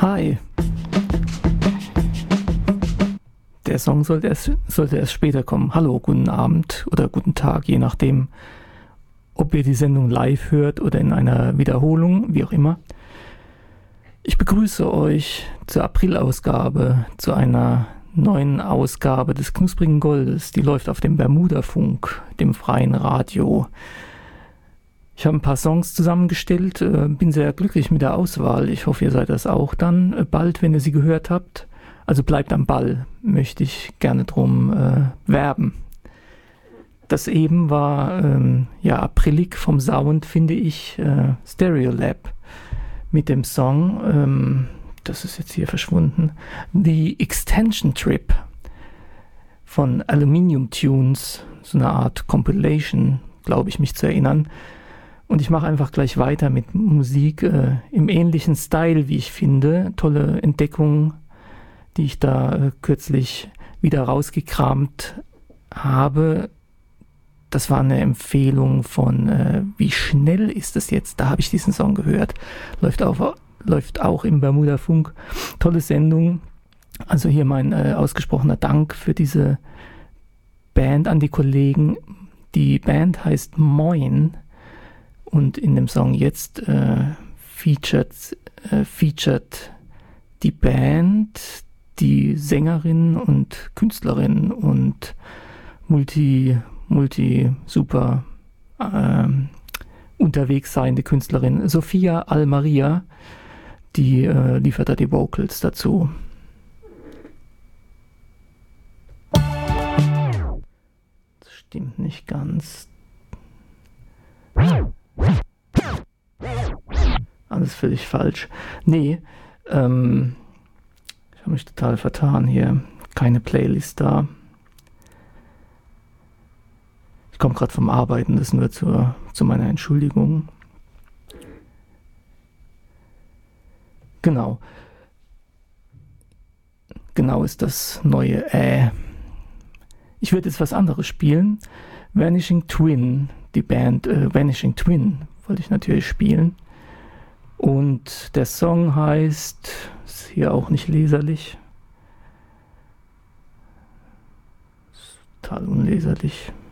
Hi. Der Song sollte erst später kommen. Hallo, guten Abend oder guten Tag, je nachdem, ob ihr die Sendung live hört oder in einer Wiederholung, wie auch immer. Ich begrüße euch zur Aprilausgabe, zu einer neuen Ausgabe des Knusprigen Goldes. Die läuft auf dem Bermuda-Funk, dem freien Radio. Ich habe ein paar Songs zusammengestellt, bin sehr glücklich mit der Auswahl. Ich hoffe, ihr seid das auch dann bald, wenn ihr sie gehört habt. Also bleibt am Ball, möchte ich gerne drum werben. Das eben war Aprilik vom Sound, finde ich, Stereolab mit dem Song, das ist jetzt hier verschwunden, The Extension Trip von Aluminium Tunes, so eine Art Compilation, glaube ich, mich zu erinnern. Und ich mache einfach gleich weiter mit Musik im ähnlichen Style, wie ich finde. Tolle Entdeckung, die ich da kürzlich wieder rausgekramt habe. Das war eine Empfehlung von Wie schnell ist es jetzt? Da habe ich diesen Song gehört. Läuft auch im Bermuda Funk. Tolle Sendung. Also hier mein ausgesprochener Dank für diese Band an die Kollegen. Die Band heißt Moin. Und in dem Song jetzt featured die Band, die Sängerin und Künstlerin und super unterwegs seiende Künstlerin Sophia Almaria, die liefert da die Vocals dazu. Das stimmt nicht ganz. Alles völlig falsch. Nee, ich habe mich total vertan hier. Keine Playlist da. Ich komme gerade vom Arbeiten, das nur zu meiner Entschuldigung. Genau ist das neue Ich werde jetzt was anderes spielen. Vanishing Twin, die Band Vanishing Twin wollte ich natürlich spielen. Und der Song heißt, ist hier auch nicht leserlich. Ist total unleserlich.